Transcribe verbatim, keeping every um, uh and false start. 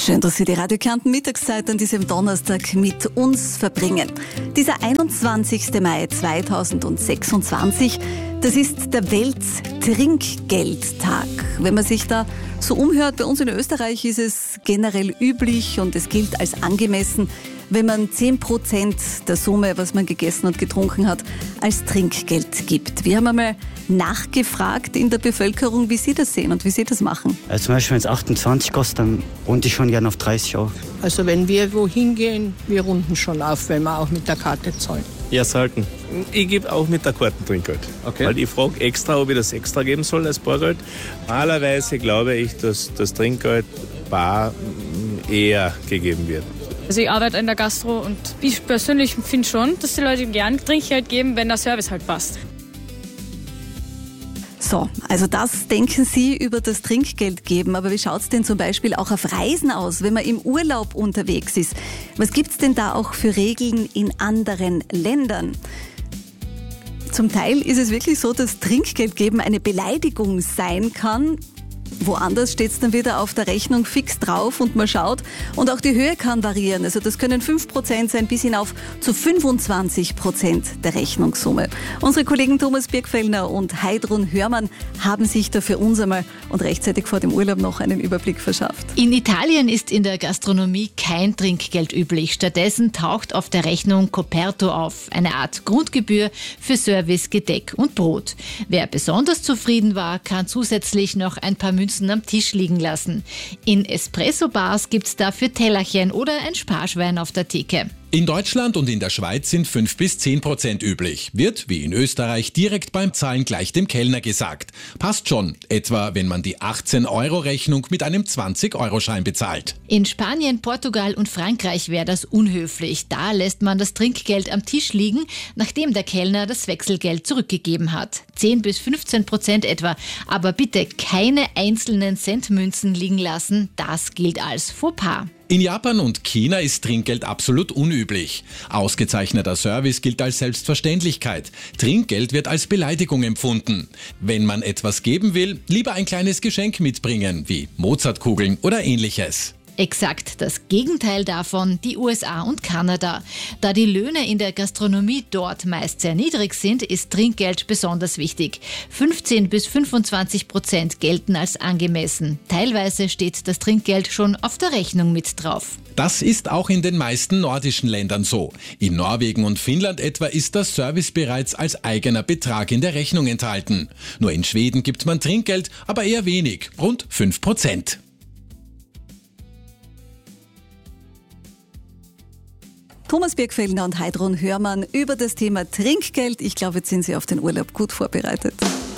Schön, dass Sie die Radio Kärnten Mittagszeit an diesem Donnerstag mit uns verbringen. Dieser einundzwanzigster Mai zweitausendsechsundzwanzig, das ist der Welttrinkgeldtag. Wenn man sich da so umhört, bei uns in Österreich ist es generell üblich und es gilt als angemessen, wenn man zehn Prozent der Summe, was man gegessen und getrunken hat, als Trinkgeld gibt. Wir haben einmal nachgefragt in der Bevölkerung, wie Sie das sehen und wie Sie das machen. Also zum Beispiel, wenn es achtundzwanzig kostet, dann runde ich schon gerne auf dreißig auf. Also wenn wir wohin gehen, wir runden schon auf, wenn wir auch mit der Karte zahlen. Ja, selten. Ich gebe auch mit der Karte Trinkgeld. Okay. Weil ich frage extra, ob ich das extra geben soll als Bargeld. Normalerweise glaube ich, dass das Trinkgeld bar eher gegeben wird. Also ich arbeite in der Gastro und ich persönlich finde schon, dass die Leute gern Trinkgeld geben, wenn der Service halt passt. So, also das denken Sie über das Trinkgeld geben. Aber wie schaut es denn zum Beispiel auch auf Reisen aus, wenn man im Urlaub unterwegs ist? Was gibt es denn da auch für Regeln in anderen Ländern? Zum Teil ist es wirklich so, dass Trinkgeld geben eine Beleidigung sein kann. Woanders steht es dann wieder auf der Rechnung fix drauf und man schaut. Und auch die Höhe kann variieren. Also das können fünf Prozent sein bis hinauf zu fünfundzwanzig Prozent der Rechnungssumme. Unsere Kollegen Thomas Birkfellner und Heidrun Hörmann haben sich da für uns einmal und rechtzeitig vor dem Urlaub noch einen Überblick verschafft. In Italien ist in der Gastronomie kein Trinkgeld üblich. Stattdessen taucht auf der Rechnung Coperto auf, eine Art Grundgebühr für Service, Gedeck und Brot. Wer besonders zufrieden war, kann zusätzlich noch ein paar Münzen am Tisch liegen lassen. In Espresso-Bars gibt's dafür Tellerchen oder ein Sparschwein auf der Theke. In Deutschland und in der Schweiz sind fünf bis zehn Prozent üblich. Wird, wie in Österreich, direkt beim Zahlen gleich dem Kellner gesagt. Passt schon, etwa wenn man die achtzehn-Euro-Rechnung mit einem zwanzig-Euro-Schein bezahlt. In Spanien, Portugal und Frankreich wäre das unhöflich. Da lässt man das Trinkgeld am Tisch liegen, nachdem der Kellner das Wechselgeld zurückgegeben hat. zehn bis fünfzehn Prozent etwa. Aber bitte keine einzelnen Centmünzen liegen lassen, das gilt als Fauxpas. In Japan und China ist Trinkgeld absolut unüblich. Ausgezeichneter Service gilt als Selbstverständlichkeit. Trinkgeld wird als Beleidigung empfunden. Wenn man etwas geben will, lieber ein kleines Geschenk mitbringen, wie Mozartkugeln oder ähnliches. Exakt das Gegenteil davon die U S A und Kanada. Da die Löhne in der Gastronomie dort meist sehr niedrig sind, ist Trinkgeld besonders wichtig. fünfzehn bis fünfundzwanzig Prozent gelten als angemessen. Teilweise steht das Trinkgeld schon auf der Rechnung mit drauf. Das ist auch in den meisten nordischen Ländern so. In Norwegen und Finnland etwa ist der Service bereits als eigener Betrag in der Rechnung enthalten. Nur in Schweden gibt man Trinkgeld, aber eher wenig, rund fünf Prozent. Thomas Birkfellner und Heidrun Hörmann über das Thema Trinkgeld. Ich glaube, jetzt sind Sie auf den Urlaub gut vorbereitet.